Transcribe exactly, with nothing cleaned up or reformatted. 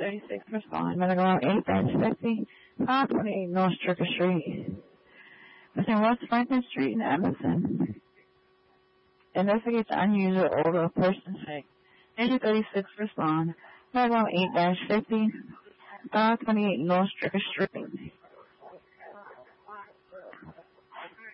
thirty-six respond. Medical alarm eight fifty, five twenty-eight North Stricker Street. Within West Franklin Street in Emerson. Investigate the unusual odor of person sick. Engine thirty-six respond. Medical alarm eight fifty, five twenty-eight North Stricker Street.